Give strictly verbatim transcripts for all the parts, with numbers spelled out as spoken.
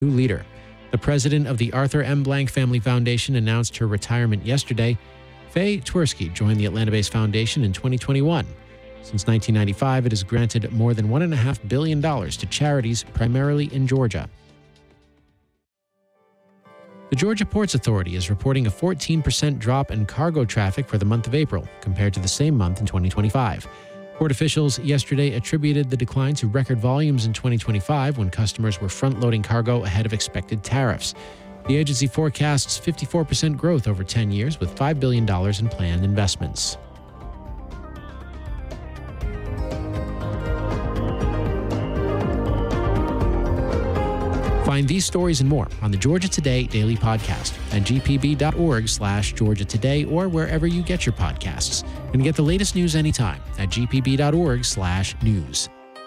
New leader. The president of the Arthur M. Blank Family Foundation announced her retirement yesterday. Faye Twersky joined the Atlanta-based foundation in twenty twenty-one. Since nineteen ninety-five, it has granted more than one point five billion dollars to charities, primarily in Georgia. The Georgia Ports Authority is reporting a fourteen percent drop in cargo traffic for the month of April, compared to the same month in twenty twenty-five. Port officials yesterday attributed the decline to record volumes in twenty twenty-five when customers were front-loading cargo ahead of expected tariffs. The agency forecasts fifty-four percent growth over ten years with five billion dollars in planned investments. Find these stories and more on the Georgia Today Daily Podcast at g p b dot org slash Georgia Today or wherever you get your podcasts. And get the latest news anytime at g p b dot org slash news.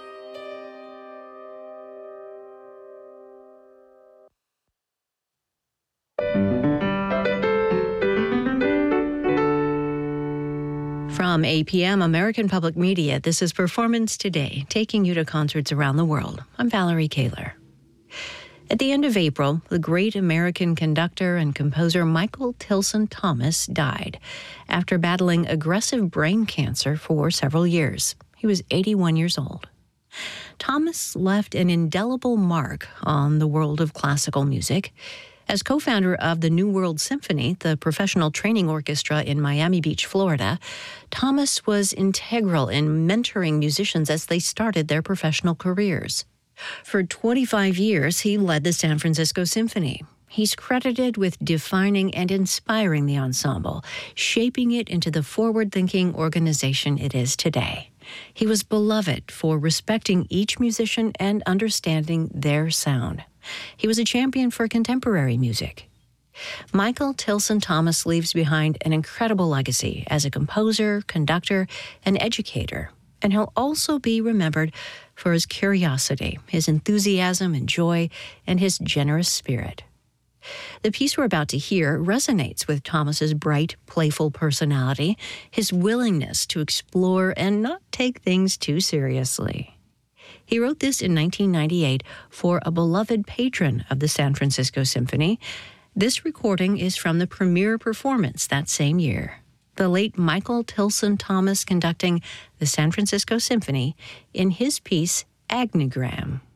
From A P M American Public Media, this is Performance Today, taking you to concerts around the world. I'm Valerie Kaler. At the end of April, the great American conductor and composer Michael Tilson Thomas died after battling aggressive brain cancer for several years. He was eighty-one years old. Thomas left an indelible mark on the world of classical music. As co-founder of the New World Symphony, the professional training orchestra in Miami Beach, Florida, Thomas was integral in mentoring musicians as they started their professional careers. For twenty-five years, he led the San Francisco Symphony. He's credited with defining and inspiring the ensemble, shaping it into the forward-thinking organization it is today. He was beloved for respecting each musician and understanding their sound. He was a champion for contemporary music. Michael Tilson Thomas leaves behind an incredible legacy as a composer, conductor, and educator. And he'll also be remembered for his curiosity, his enthusiasm and joy, and his generous spirit. The piece we're about to hear resonates with Thomas's bright, playful personality, his willingness to explore and not take things too seriously. He wrote this in nineteen ninety-eight for a beloved patron of the San Francisco Symphony. This recording is from the premiere performance that same year. The late Michael Tilson Thomas conducting the San Francisco Symphony in his piece, Agnigram.